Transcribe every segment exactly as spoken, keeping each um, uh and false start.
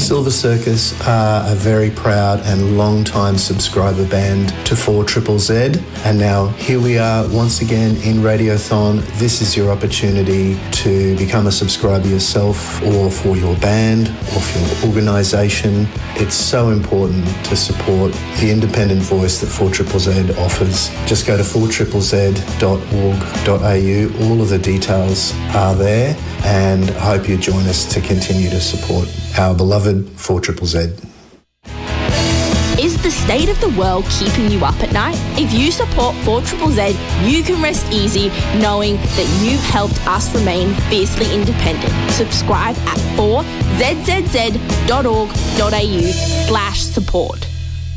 Silver Circus are a very proud and long-time subscriber band to four Triple Z, and now here we are once again in Radiothon. This is your opportunity to become a subscriber yourself, or for your band, or for your organisation. It's so important to support the independent voice that four Triple Z offers. Just go to four triple z dot org dot a u. All of the details are there, and I hope you join us to continue to support our beloved four Triple Z. Is the state of the world keeping you up at night? If you support four Triple Z, you can rest easy knowing that you've helped us remain fiercely independent. Subscribe at four z z z dot org dot a u slash support.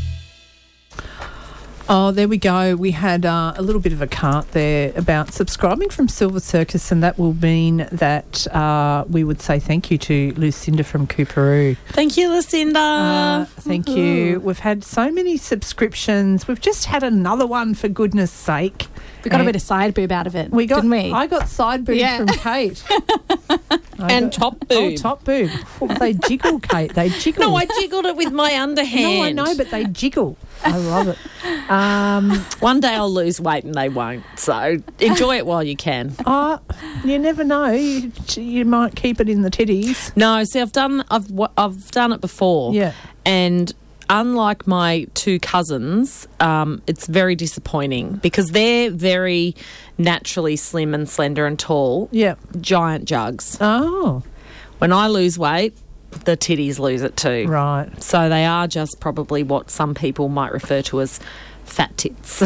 Oh, there we go. We had uh, a little bit of a cart there about subscribing from Silver Circus, and that will mean that uh, we would say thank you to Lucinda from Cooperoo. Thank you, Lucinda. Uh, thank Woohoo. you. We've had so many subscriptions. We've just had another one, for goodness sake. We got and a bit of side boob out of it, we got, didn't we? I got side boob Yeah. from Kate. And got, top Oh, boob. top boob. Oh, they jiggle, Kate. They jiggle. No, I jiggled it with my underhand. No, I know, but they jiggle. I love it. Um, One day I'll lose weight and they won't. So enjoy it while you can. oh, you never know. You, you might keep it in the titties. No, see, I've done, I've, wa- I've done it before. Yeah. And unlike my two cousins, um, it's very disappointing because they're very naturally slim and slender and tall. Yeah. Giant jugs. Oh, When I lose weight, the titties lose it too. right. So they are just probably what some people might refer to as fat tits.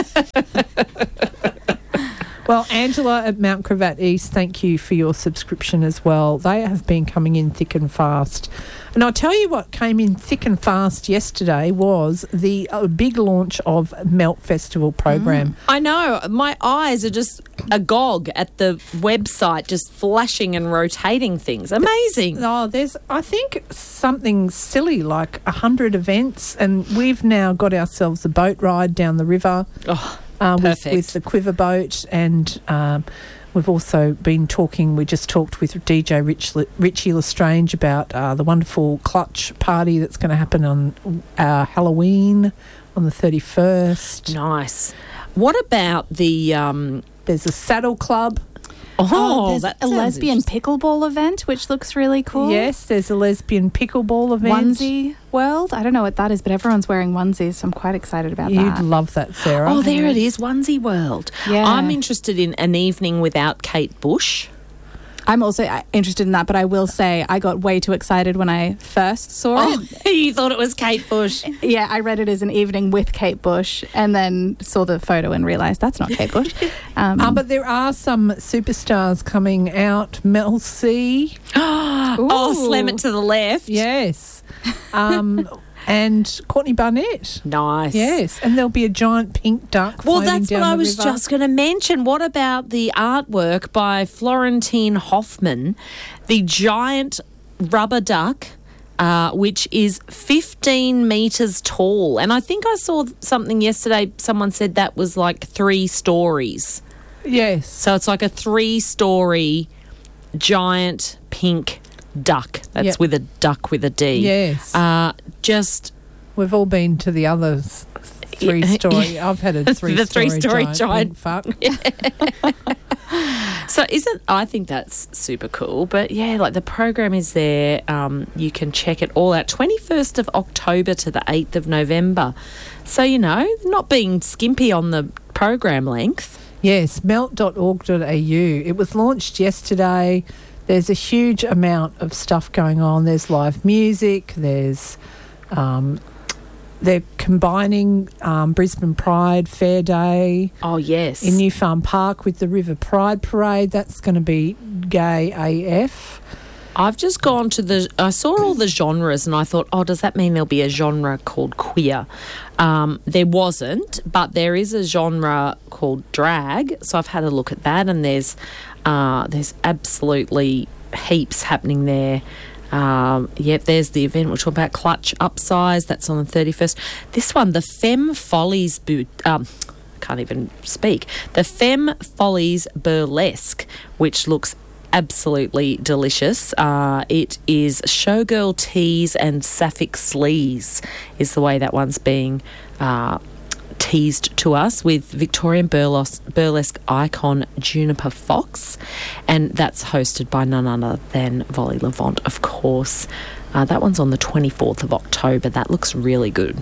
Well, Angela at Mount Cravat East, thank you for your subscription as well. They have been coming in thick and fast. And I'll tell you what came in thick and fast yesterday was the uh, big launch of Melt Festival program. I know. My eyes are just agog at the website, just flashing and rotating things. Amazing. Oh, there's, I think, something silly like one hundred events, and we've now got ourselves a boat ride down the river. Oh, Uh, with, perfect. with the Quiver boat, and um, we've also been talking, we just talked with D J Rich, Richie Lestrange about uh, the wonderful Clutch party that's going to happen on uh, Halloween on the thirty-first. Nice. What about the... Um, There's a saddle club. oh, Oh, there's that a sounds lesbian interesting. pickleball event, which looks really cool. Yes, there's a lesbian pickleball event. Onesie World. I don't know what that is, but everyone's wearing onesies, so I'm quite excited about You'd that. love that, Sarah. Oh, there it is, Onesie World. Yeah. I'm interested in An Evening Without Kate Bush. I'm also uh, interested in that, but I will say I got way too excited when I first saw Oh, it. you thought it was Kate Bush. Yeah, I read it as An Evening with Kate Bush, and then saw the photo and realised that's not Kate Bush. Um, Uh, but there are some superstars coming out. Mel C. Oh, slam it to the left. Yes. Um, and Courtney Barnett. Nice. Yes, and there'll be a giant pink duck. Well, floating that's down what I the was river. just going to mention. What about the artwork by Florentine Hoffman, the giant rubber duck, uh, which is fifteen metres tall? And I think I saw something yesterday. Someone said that was like three stories. Yes. So it's like a three-story giant pink duck. That's Yep. with a duck with a D. Yes. Uh, just We've all been to the other s- three-story. I've had a three-story, The three-story giant, giant- pink fuck. So isn't I think that's super cool. But yeah, like the program is there. Um, you can check it all out. twenty-first of October to the eighth of November. So, you know, not being skimpy on the program length. Yes, melt dot org dot a u. It was launched yesterday. There's a huge amount of stuff going on. There's live music. There's um, they're combining um, Brisbane Pride Fair Day Oh, yes. in New Farm Park with the River Pride Parade. That's going to be gay A F. I've just gone to the... I saw all the genres and I thought, oh, does that mean there'll be a genre called queer? Um, there wasn't, but there is a genre called drag. So I've had a look at that, and there's uh, there's absolutely heaps happening there. Um, yep, there's the event we're talking about, Clutch Upsize. That's on the thirty-first. This one, the Femme Follies... Boot, um, can't even speak. The Femme Follies Burlesque, which looks absolutely delicious. Uh, it is Showgirl Teas and Sapphic Sleaze is the way that one's being uh, teased to us, with Victorian burlesque, burlesque icon Juniper Fox, and that's hosted by none other than Volley Levant, of course. Uh, that one's on the twenty-fourth of October. That looks really good.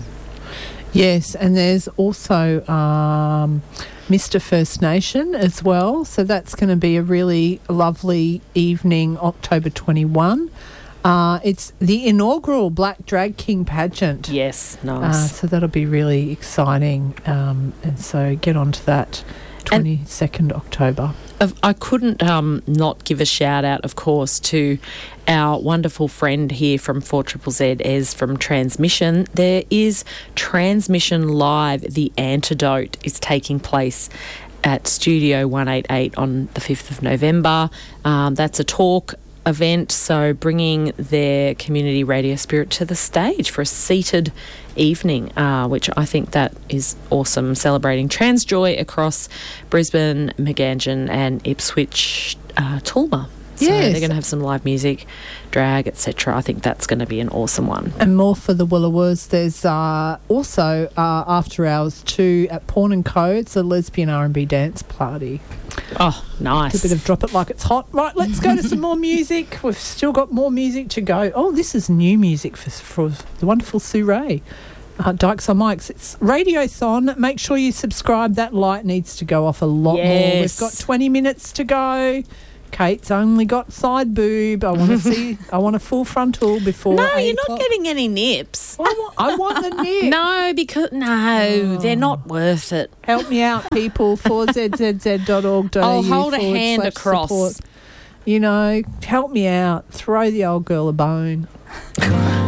Yes, and there's also um, Mister First Nation as well, so that's going to be a really lovely evening, October twenty-first. Uh, it's the inaugural Black Drag King pageant. Yes, Uh, nice. so that'll be really exciting. Um, and so get on to that twenty-second October. Of- I couldn't um, not give a shout out, of course, to our wonderful friend here from four Z Z Z, Ez from Transmission. There is Transmission Live, The Antidote, is taking place at Studio one eighty-eight on the fifth of November. Um, that's a talk event, so bringing their community radio spirit to the stage for a seated evening, uh, which I think that is awesome, celebrating trans joy across Brisbane, Meganjin and Ipswich, uh, Tulma. So Yes. they're going to have some live music, drag, et cetera. I think that's going to be an awesome one. And more for the Willowers. There's uh, also uh, After Hours too at Pawn and Co. It's a lesbian R and B dance party. Oh, nice. A bit of Drop It Like It's Hot. Right, let's go to some more music. We've still got more music to go. Oh, this is new music for, for the wonderful Sue Ray. Uh, Dykes on Mics. It's Radiothon. Make sure you subscribe. That light needs to go off a lot more. We've Yes. got twenty minutes to go. Kate's only got side boob. I want to see. I want a full frontal before. No, eight you're not o'clock. getting any nips. I want, I want the nip. No, because no, they're not worth it. Help me out, people. four z z z dot org dot a u I'll hold a forward hand slash across. support. You know, help me out. Throw the old girl a bone.